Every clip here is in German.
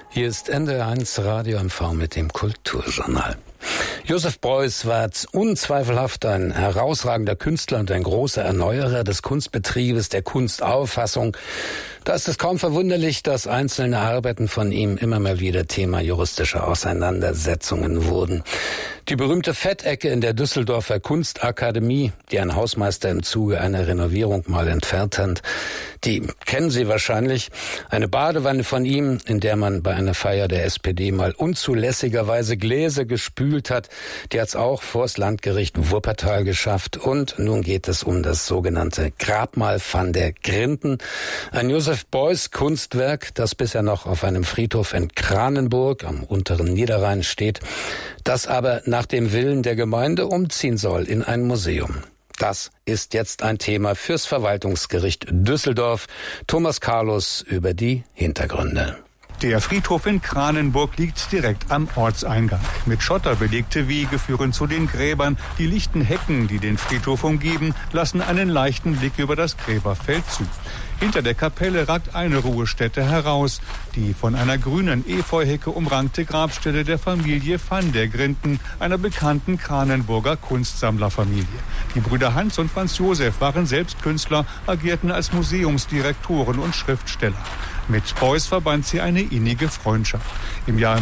Hier ist NDR1 Radio MV mit dem Kulturjournal. Josef Beuys war unzweifelhaft ein herausragender Künstler und ein großer Erneuerer des Kunstbetriebes, der Kunstauffassung. Da ist es kaum verwunderlich, dass einzelne Arbeiten von ihm immer mal wieder Thema juristischer Auseinandersetzungen wurden. Die berühmte Fettecke in der Düsseldorfer Kunstakademie, die ein Hausmeister im Zuge einer Renovierung mal entfernt hat, die kennen Sie wahrscheinlich. Eine Badewanne von ihm, in der man bei einer Feier der SPD mal unzulässigerweise Gläser gespült hat, die hat's auch vors Landgericht Wuppertal geschafft. Und nun geht es um das sogenannte Grabmal van der Grinden. Ein Josef Beuys Kunstwerk, das bisher noch auf einem Friedhof in Kranenburg am unteren Niederrhein steht, das aber nach dem Willen der Gemeinde umziehen soll in ein Museum. Das ist jetzt ein Thema fürs Verwaltungsgericht Düsseldorf. Thomas Carlos über die Hintergründe. Der Friedhof in Kranenburg liegt direkt am Ortseingang. Mit Schotter belegte Wege führen zu den Gräbern. Die lichten Hecken, die den Friedhof umgeben, lassen einen leichten Blick über das Gräberfeld zu. Hinter der Kapelle ragt eine Ruhestätte heraus, die von einer grünen Efeuhecke umrankte Grabstelle der Familie van der Grinden, einer bekannten Kranenburger Kunstsammlerfamilie. Die Brüder Hans und Franz Josef waren selbst Künstler, agierten als Museumsdirektoren und Schriftsteller. Mit Beuys verband sie eine innige Freundschaft. Im Jahr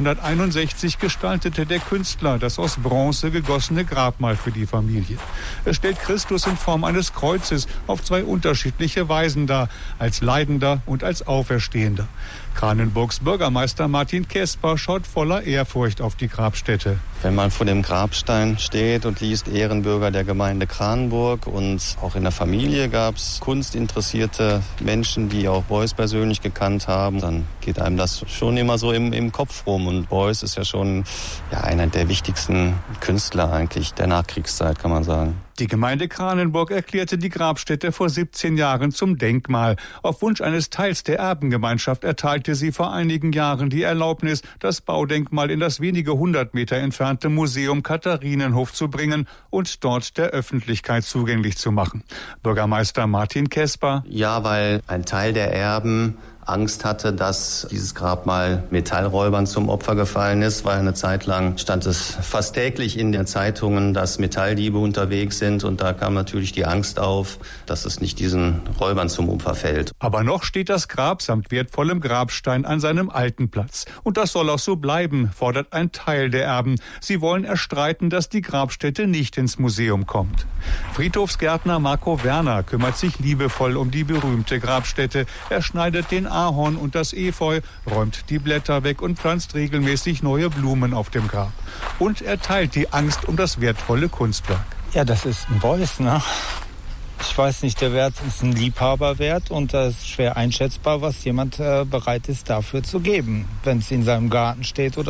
1961 gestaltete der Künstler das aus Bronze gegossene Grabmal für die Familie. Es stellt Christus in Form eines Kreuzes auf zwei unterschiedliche Weisen dar, als Leidender und als Auferstehender. Kranenburgs Bürgermeister Martin Kesper schaut voller Ehrfurcht auf die Grabstätte. Wenn man vor dem Grabstein steht und liest Ehrenbürger der Gemeinde Kranenburg, und auch in der Familie gab es kunstinteressierte Menschen, die auch Beuys persönlich gekannt haben, dann geht einem das schon immer so im Kopf rum. Und Beuys ist ja schon einer der wichtigsten Künstler eigentlich der Nachkriegszeit, kann man sagen. Die Gemeinde Kranenburg erklärte die Grabstätte vor 17 Jahren zum Denkmal. Auf Wunsch eines Teils der Erbengemeinschaft erteilte sie vor einigen Jahren die Erlaubnis, das Baudenkmal in das wenige 100 Meter entfernte Museum Katharinenhof zu bringen und dort der Öffentlichkeit zugänglich zu machen. Bürgermeister Martin Kesper: Ja, weil ein Teil der Erben Angst hatte, dass dieses Grabmal Metallräubern zum Opfer gefallen ist, weil eine Zeit lang stand es fast täglich in den Zeitungen, dass Metalldiebe unterwegs sind, und da kam natürlich die Angst auf, dass es nicht diesen Räubern zum Opfer fällt. Aber noch steht das Grab samt wertvollem Grabstein an seinem alten Platz. Und das soll auch so bleiben, fordert ein Teil der Erben. Sie wollen erstreiten, dass die Grabstätte nicht ins Museum kommt. Friedhofsgärtner Marco Werner kümmert sich liebevoll um die berühmte Grabstätte. Er schneidet den Ahorn und das Efeu, räumt die Blätter weg und pflanzt regelmäßig neue Blumen auf dem Grab. Und er teilt die Angst um das wertvolle Kunstwerk. Ja, das ist ein Beuys, ne? Ich weiß nicht, der Wert ist ein Liebhaberwert, und das ist schwer einschätzbar, was jemand bereit ist dafür zu geben, wenn es in seinem Garten steht oder